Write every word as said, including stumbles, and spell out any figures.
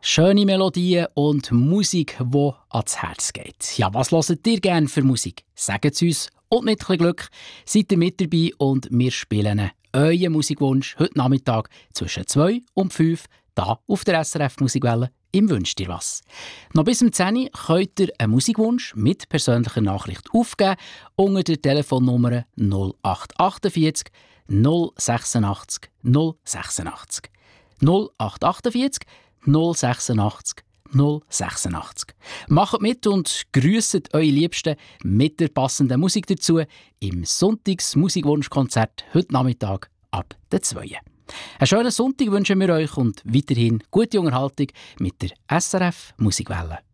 Schöne Melodien und Musik, die ans Herz geht. Ja, was hört ihr gerne für Musik? Sagt es uns. Und mit ein bisschen Glück seid ihr mit dabei und wir spielen euren Musikwunsch heute Nachmittag zwischen zwei und fünf hier auf der S R F Musikwelle im «Wünsch dir was». Noch bis um zehn Uhr könnt ihr einen Musikwunsch mit persönlicher Nachricht aufgeben unter der Telefonnummer null acht achtundvierzig null sechsundachtzig null sechsundachtzig. null acht achtundvierzig null sechsundachtzig null sechsundachtzig. Macht mit und grüsset eure Liebsten mit der passenden Musik dazu im Sonntags-Musikwunschkonzert heute Nachmittag ab der zwei. Einen schönen Sonntag wünschen wir euch und weiterhin gute Unterhaltung mit der S R F Musikwelle.